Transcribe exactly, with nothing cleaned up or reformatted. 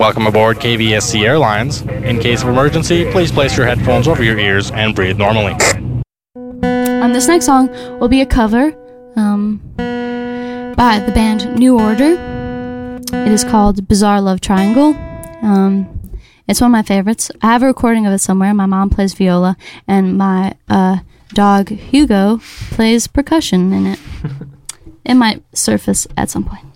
Welcome aboard K V S C Airlines. In case of emergency, please place your headphones over your ears and breathe normally. Um, this next song will be a cover um, by the band New Order. It is called Bizarre Love Triangle. Um, it's one of my favorites. I have a recording of it somewhere. My mom plays viola, and my uh, dog Hugo plays percussion in it. It might surface at some point.